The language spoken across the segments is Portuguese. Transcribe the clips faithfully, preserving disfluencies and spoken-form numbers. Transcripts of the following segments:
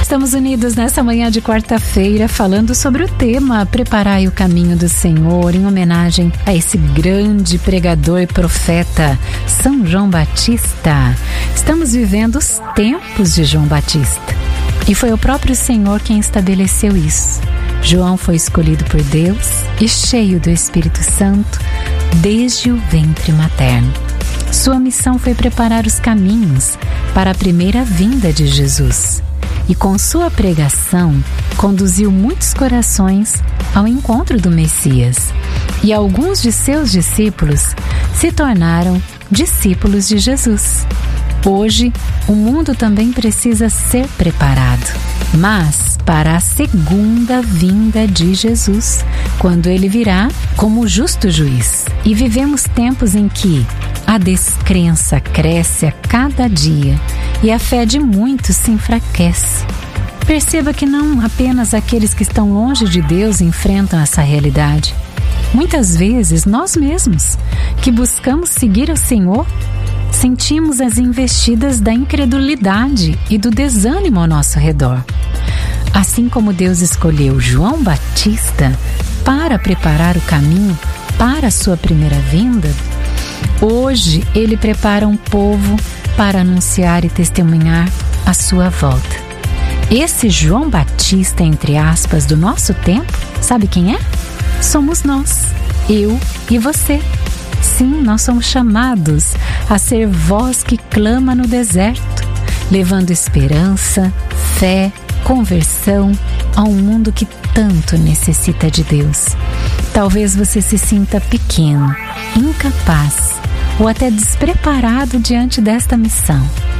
Estamos unidos nessa manhã de quarta-feira falando sobre o tema Preparai o Caminho do Senhor, em homenagem a esse grande pregador e profeta, São João Batista. Estamos vivendo os tempos de João Batista e foi o próprio Senhor quem estabeleceu isso. João foi escolhido por Deus e cheio do Espírito Santo desde o ventre materno. Sua missão foi preparar os caminhos para a primeira vinda de Jesus. E com sua pregação, conduziu muitos corações ao encontro do Messias. E alguns de seus discípulos se tornaram discípulos de Jesus. Hoje, o mundo também precisa ser preparado, mas para a segunda vinda de Jesus, quando Ele virá como justo juiz. E vivemos tempos em que a descrença cresce a cada dia e a fé de muitos se enfraquece. Perceba que não apenas aqueles que estão longe de Deus enfrentam essa realidade. Muitas vezes nós mesmos, que buscamos seguir o Senhor, sentimos as investidas da incredulidade e do desânimo ao nosso redor. Assim como Deus escolheu João Batista para preparar o caminho para a sua primeira vinda, hoje Ele prepara um povo para anunciar e testemunhar a sua volta. Esse João Batista, entre aspas, do nosso tempo, sabe quem é? Somos nós, eu e você. Sim, nós somos chamados a ser voz que clama no deserto, levando esperança, fé, conversão a um mundo que tanto necessita de Deus. Talvez você se sinta pequeno, incapaz ou até despreparado diante desta missão.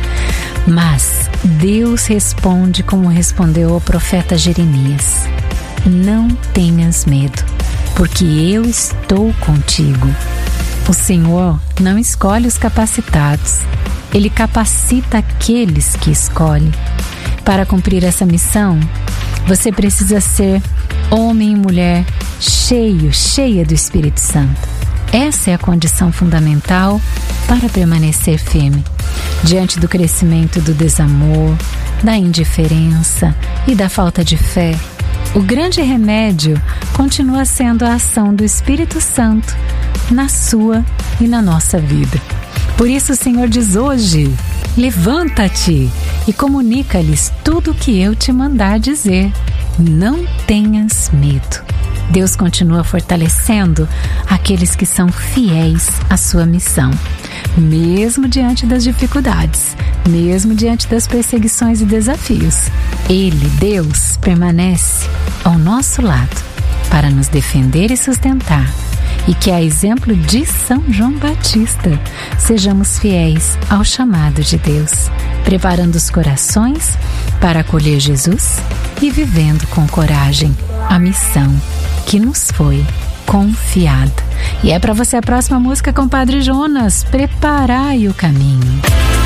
Mas Deus responde como respondeu ao profeta Jeremias: não tenhas medo, porque eu estou contigo. O Senhor não escolhe os capacitados, Ele capacita aqueles que escolhe. Para cumprir essa missão, você precisa ser homem e mulher cheio, cheia do Espírito Santo. Essa é a condição fundamental para permanecer firme diante do crescimento do desamor, da indiferença e da falta de fé. O grande remédio continua sendo a ação do Espírito Santo na sua e na nossa vida. Por isso o Senhor diz hoje: levanta-te e comunica-lhes tudo o que eu te mandar dizer. Não tenhas medo. Deus continua fortalecendo aqueles que são fiéis à sua missão, mesmo diante das dificuldades, mesmo diante das perseguições e desafios. Ele, Deus, permanece ao nosso lado para nos defender e sustentar. E que, a exemplo de São João Batista, sejamos fiéis ao chamado de Deus, preparando os corações para acolher Jesus e vivendo com coragem a missão que nos foi confiada. E é para você a próxima música com Padre Jonas, Preparai o Caminho.